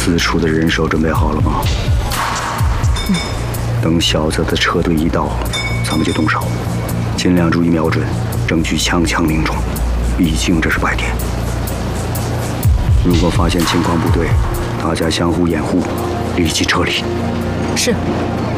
私处的人手准备好了吗？等小泽的车队一到，咱们就动手，尽量注意瞄准，争取枪枪命中。毕竟这是白天。如果发现情况不对，大家相互掩护，立即撤离。 是。